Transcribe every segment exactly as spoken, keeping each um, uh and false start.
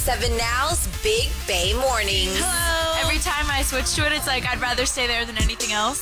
ninety-seven Now's Big Bay Mornings. Hello. Every time I switch to it, it's like I'd rather stay there than anything else.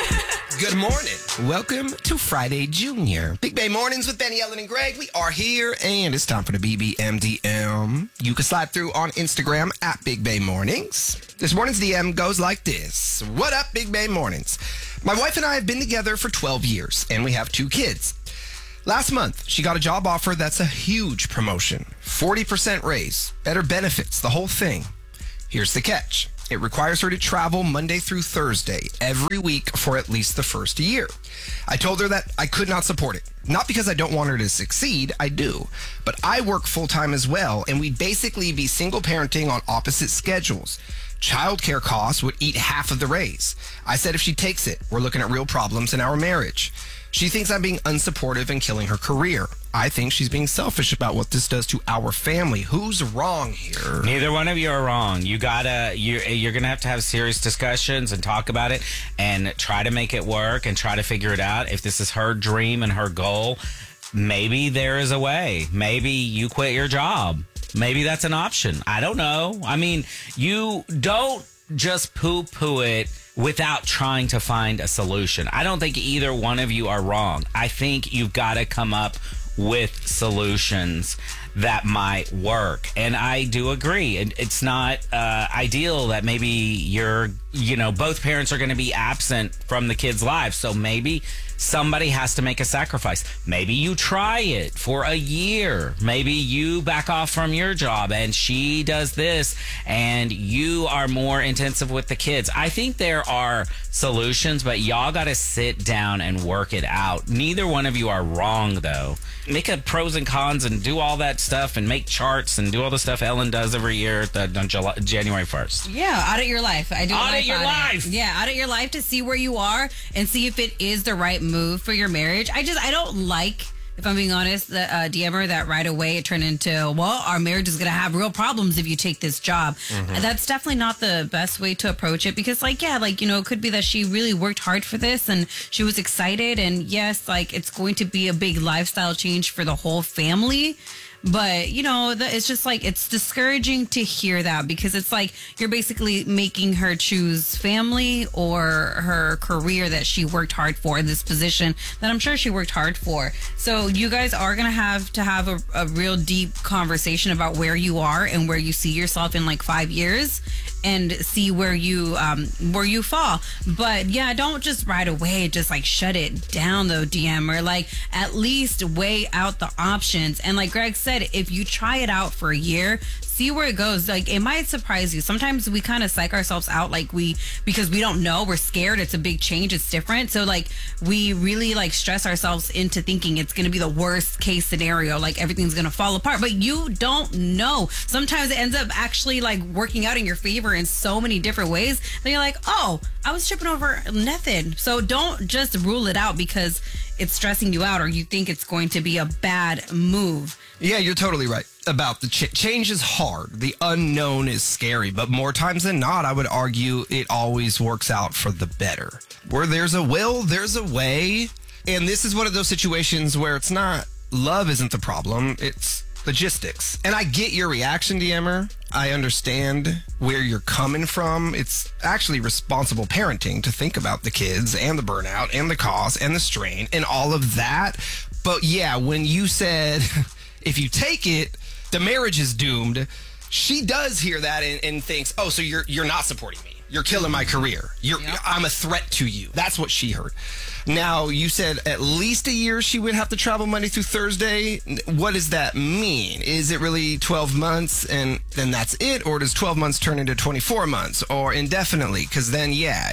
Good morning. Welcome to Friday Junior. Big Bay Mornings with Benny, Ellen, and Greg. We are here, and it's time for the B B M D M. You can slide through on Instagram at Big Bay Mornings. This morning's D M goes like this. What up, Big Bay Mornings? My wife and I have been together for twelve years, and we have two kids. Last month, she got a job offer that's a huge promotion. forty percent raise, better benefits, the whole thing. Here's the catch. It requires her to travel Monday through Thursday every week for at least the first year. I told her that I could not support it. Not because I don't want her to succeed, I do. But I work full-time as well, and we'd basically be single parenting on opposite schedules. Childcare costs would eat half of the raise. I said if she takes it, we're looking at real problems in our marriage. She thinks I'm being unsupportive and killing her career. I think she's being selfish about what this does to our family. Who's wrong here? Neither one of you are wrong. You gotta, you're, you're gonna have to have serious discussions and talk about it and try to make it work and try to figure it out. If this is her dream and her goal, maybe there is a way. Maybe you quit your job. Maybe that's an option. I don't know. I mean, you don't just poo-poo it without trying to find a solution. I don't think either one of you are wrong. I think you've got to come up with solutions that might work. And I do agree. It's not uh, ideal that maybe you're, you know, both parents are going to be absent from the kids' lives. So maybe somebody has to make a sacrifice. Maybe you try it for a year. Maybe you back off from your job and she does this and you are more intensive with the kids. I think there are solutions, but y'all got to sit down and work it out. Neither one of you are wrong, though. Make a pros and cons and do all that stuff and make charts and do all the stuff Ellen does every year at the, on July, January first. Yeah, audit your life. I do audit your audit. life. Yeah, audit your life to see where you are and see if it is the right move for your marriage. I just, I don't like, if I'm being honest, the uh, D M R that right away it turned into, well, our marriage is going to have real problems if you take this job. Mm-hmm. That's definitely not the best way to approach it because, like, yeah, like, you know, it could be that she really worked hard for this and she was excited. And yes, like, it's going to be a big lifestyle change for the whole family. But, you know, the, it's just like, it's discouraging to hear that because it's like you're basically making her choose family or her career that she worked hard for in this position that I'm sure she worked hard for. So you guys are going to have to have a, a real deep conversation about where you are and where you see yourself in like five years and see where you um, where you fall. But yeah, don't just right away just like shut it down though, D M, or like at least weigh out the options. And like Greg said, if you try it out for a year, see where it goes. Like, it might surprise you. Sometimes we kind of psych ourselves out, like we, because we don't know, we're scared. It's a big change. It's different. So like we really like stress ourselves into thinking it's going to be the worst case scenario. Like everything's going to fall apart, but you don't know. Sometimes it ends up actually like working out in your favor in so many different ways. Then you're like, oh, I was tripping over nothing. So don't just rule it out because it's stressing you out or you think it's going to be a bad move. Yeah, you're totally right about the ch- change is hard. The unknown is scary, but more times than not, I would argue it always works out for the better. Where there's a will, there's a way. And this is one of those situations where it's not love isn't the problem. It's logistics. And I get your reaction, D M R. I understand where you're coming from. It's actually responsible parenting to think about the kids and the burnout and the cost and the strain and all of that. But yeah, when you said if you take it, the marriage is doomed, she does hear that and, and thinks, oh, so you're you're not supporting me. You're killing my career. You're, yep. I'm a threat to you. That's what she heard. Now, you said at least a year she would have to travel Monday through Thursday. What does that mean? Is it really twelve months and then that's it? Or does twelve months turn into twenty-four months or indefinitely? Because then, yeah,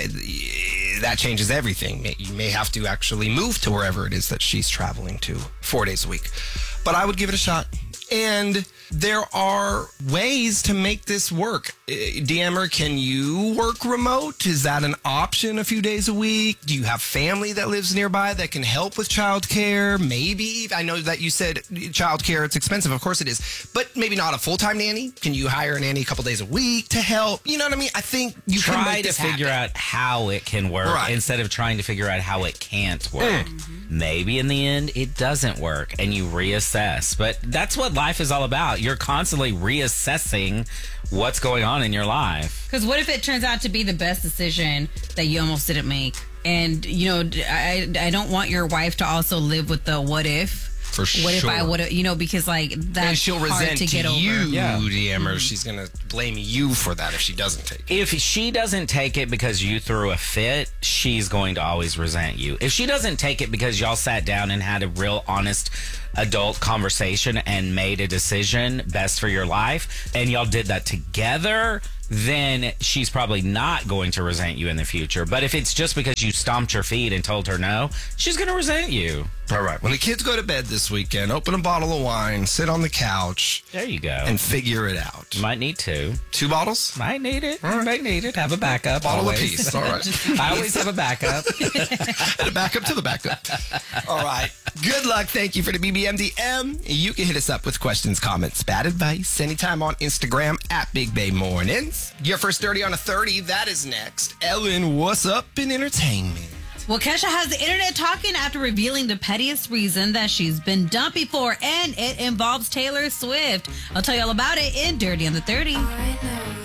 that changes everything. You may have to actually move to wherever it is that she's traveling to four days a week. But I would give it a shot. And there are ways to make this work. D M R, can you work remote? Is that an option a few days a week? Do you have family that lives nearby that can help with childcare? Maybe. I know that you said childcare, it's expensive. Of course it is. But maybe not a full-time nanny. Can you hire a nanny a couple days a week to help? You know what I mean? I think you Try can make to this figure happen. out how it can work Right. instead of trying to figure out how it can't work. Mm. maybe in the end it doesn't work and you reassess. But that's what life is all about. You're constantly reassessing what's going on in your life. Because what if it turns out to be the best decision that you almost didn't make? And, you know, I, I don't want your wife to also live with the what if. For sure. What if I would have, you know, because like that's and she'll hard resent to get you, over. Yeah. D M her. She's going to blame you for that if she doesn't take it. If she doesn't take it because you threw a fit, she's going to always resent you. If she doesn't take it because y'all sat down and had a real honest adult conversation and made a decision best for your life, and y'all did that together, then she's probably not going to resent you in the future. But if it's just because you stomped your feet and told her no, she's going to resent you. All right. When the kids go to bed this weekend, open a bottle of wine, sit on the couch, There you go. and figure it out. Might need to. Two bottles? Might need it. Might need it. Have a backup. Bottle always. apiece. All right. I always have a backup. And a backup to the backup. All right. Good luck. Thank you for the B B M D M. You can hit us up with questions, comments, bad advice anytime on Instagram at Big Bay Mornings. Your first thirty on a thirty. That is next. Ellen, what's up in entertainment? Well, Kesha has the internet talking after revealing the pettiest reason that she's been dumped before, and it involves Taylor Swift. I'll tell you all about it in Dirty on the thirty.